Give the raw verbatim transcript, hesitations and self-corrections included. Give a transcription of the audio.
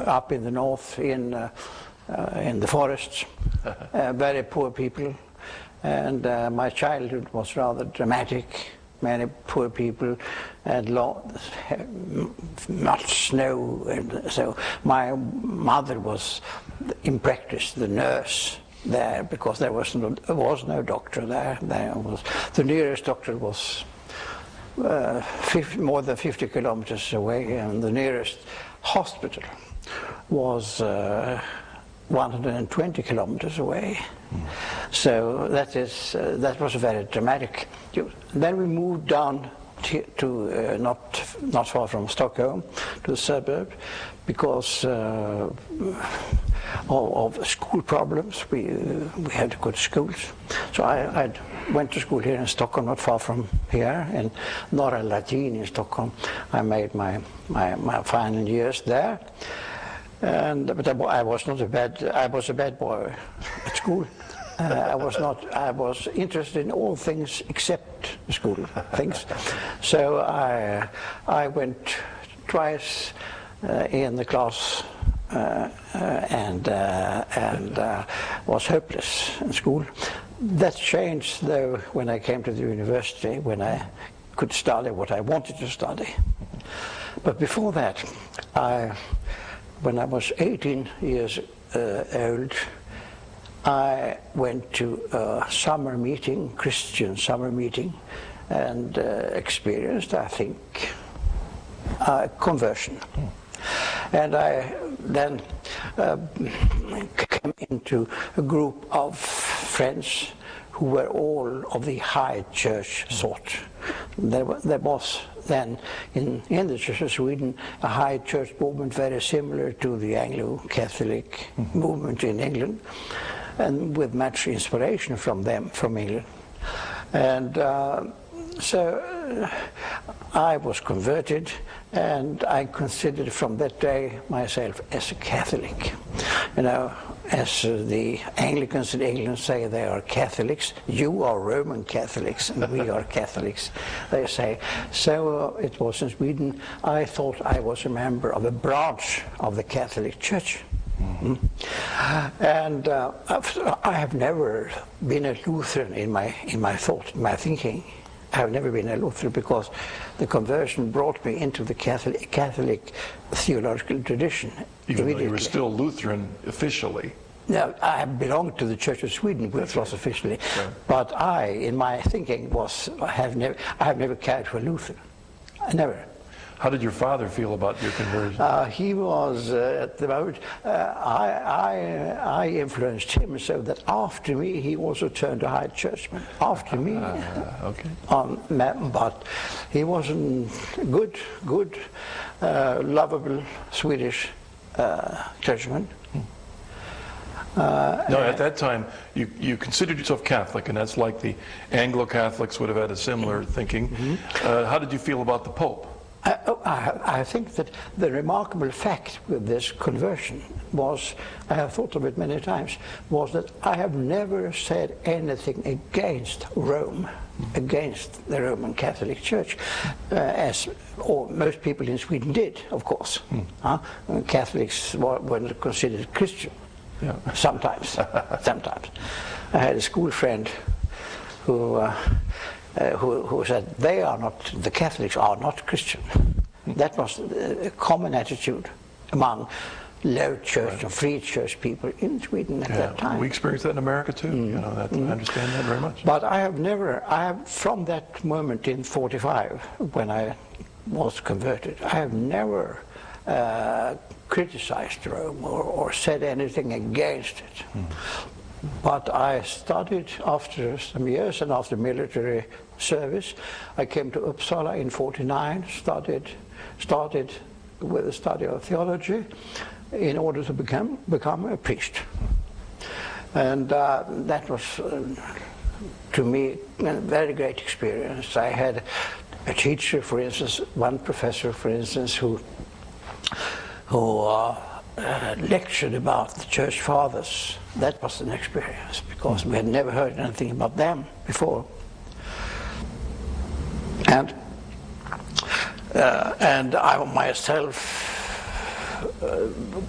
up in the north in uh, uh, in the forests, uh, very poor people, and uh, my childhood was rather dramatic. Many poor people, and much snow, and so my mother was, in practice, the nurse there, because there was no, there was no doctor there. There was the nearest doctor was uh, fifty, more than fifty kilometers away, and the nearest hospital was uh, one hundred twenty kilometers away. Mm. So that is uh, that was very dramatic. Then we moved down to, to uh, not not far from Stockholm, to the suburb, because uh, of, of school problems. We uh, we had to go to schools. So I I went to school here in Stockholm, not far from here, in Norra Latin in Stockholm. I made my my, my final years there. And but I, I was not a bad. I was a bad boy at school. Uh, I was not. I was interested in all things except school things. So I I went twice uh, in the class uh, uh, and uh, and uh, was hopeless in school. That changed though when I came to the university, when I could study what I wanted to study. But before that, I. When I was eighteen years uh, old, I went to a summer meeting, Christian summer meeting, and uh, experienced, I think, a conversion. Mm. And I then uh, came into a group of friends who were all of the high church sort. There, there was then in, in the Church of Sweden a high church movement very similar to the Anglo-Catholic mm-hmm. movement in England, and with much inspiration from them, from England. And uh, so uh, I was converted, and I considered from that day myself as a Catholic. You know, as uh, the Anglicans in England say they are Catholics, you are Roman Catholics and we are Catholics, they say. So uh, it was in Sweden. I thought I was a member of a branch of the Catholic Church. Mm-hmm. And uh, I have never been a Lutheran in my, in my thought, in my thinking. I have never been a Lutheran because the conversion brought me into the Catholic, Catholic theological tradition. Even though you were still Lutheran officially. No, I belonged to the Church of Sweden, which was officially. Right. But I, in my thinking, was I have never, I have never cared for Luther. I never. How did your father feel about your conversion? Uh, he was, uh, at the moment, uh, I, I, I influenced him so that after me he also turned to high churchman. After me, uh, okay. um, but he was a good, good, uh, lovable Swedish uh, churchman. Hmm. Uh, no, at that time, you, you considered yourself Catholic, and that's like the Anglo-Catholics would have had a similar thinking. Mm-hmm. uh, how did you feel about the Pope? I, I, I think that the remarkable fact with this conversion was, I have thought of it many times, was that I have never said anything against Rome, against the Roman Catholic Church, uh, as or most people in Sweden did, of course. Mm. Uh, Catholics were, were considered Christian, yeah. sometimes, sometimes. I had a school friend who uh, Uh, who, who said they are not, the Catholics are not Christian. That was a common attitude among low church right. and free church people in Sweden at yeah. that time. We experienced that in America too. Mm. You know, that, mm. I understand that very much. But I have never, I have from that moment in forty-five when I was converted, I have never uh, criticized Rome or, or said anything against it. Mm. But I studied after some years, and after military service, I came to Uppsala in forty-nine, studied, started with a study of theology in order to become, become a priest. And uh, that was, uh, to me, a very great experience. I had a teacher, for instance, one professor, for instance, who, who uh, Uh, lectured about the church fathers. That was an experience because we had never heard anything about them before. And uh, and I myself uh,